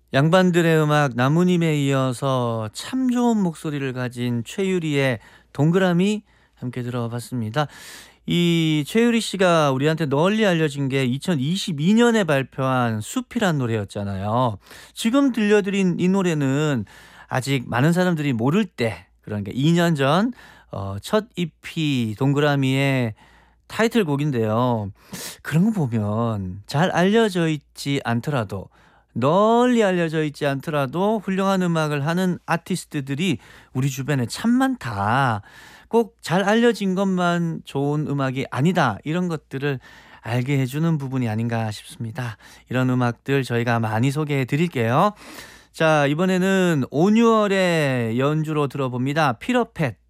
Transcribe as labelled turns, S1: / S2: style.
S1: 양반들의 음악 나무님에 이어서 참 좋은 목소리를 가진 최유리의 동그라미 함께 들어봤습니다. 이 최유리 씨가 우리한테 널리 알려진 게 2022년에 발표한 숲이란 노래였잖아요. 지금 들려드린 이 노래는 아직 많은 사람들이 모를 때, 그러니까 2년 전 첫 EP 동그라미의 타이틀곡인데요. 그런 거 보면 잘 알려져 있지 않더라도, 널리 알려져 있지 않더라도 훌륭한 음악을 하는 아티스트들이 우리 주변에 참 많다. 꼭 잘 알려진 것만 좋은 음악이 아니다. 이런 것들을 알게 해주는 부분이 아닌가 싶습니다. 이런 음악들 저희가 많이 소개해 드릴게요. 자, 이번에는 온유월의 연주로 들어봅니다. 피터팻.